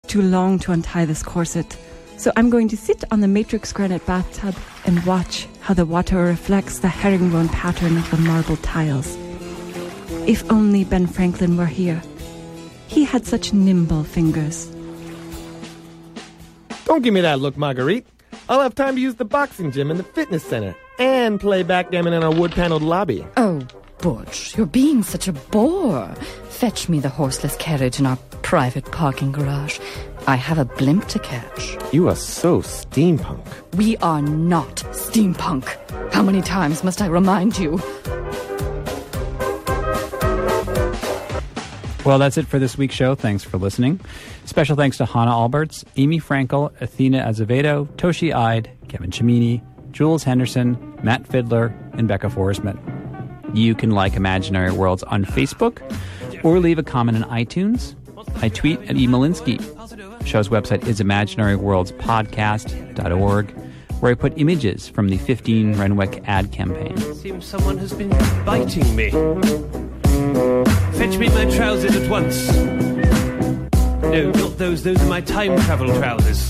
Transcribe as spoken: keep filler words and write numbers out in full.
too long to untie this corset, so I'm going to sit on the matrix granite bathtub and watch how the water reflects the herringbone pattern of the marble tiles. If only Ben Franklin were here. He had such nimble fingers. Don't give me that look, Marguerite. I'll have time to use the boxing gym and the fitness center and play backgammon in our wood-paneled lobby. Oh, Butch, you're being such a bore. Fetch me the horseless carriage in our private parking garage. I have a blimp to catch. You are so steampunk. We are not steampunk. How many times must I remind you? Well, that's it for this week's show. Thanks for listening. Special thanks to Hannah Alberts, Amy Frankel, Athena Azevedo, Toshi Ide, Kevin Cimini, Jules Henderson, Matt Fiddler, and Becca Forsman. You can like Imaginary Worlds on Facebook or leave a comment on iTunes. I tweet at E. Malinsky. The show's website is imaginary worlds podcast dot org, where I put images from the fifteen Renwick ad campaign. It seems someone has been biting me. Fetch me my trousers at once. No, not those. Those are my time travel trousers.